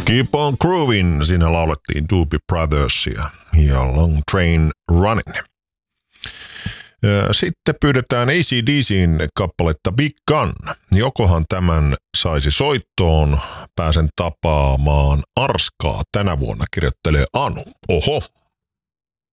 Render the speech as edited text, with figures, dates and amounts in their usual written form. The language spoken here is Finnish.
Keep on Groovin', siinä laulettiin Doobie Brothersia ja Long Train Running. Sitten pyydetään AC/DC:n kappaletta Big Gun. Jokohan tämän saisi soittoon, pääsen tapaamaan Arskaa tänä vuonna, kirjoittelee Anu. Oho,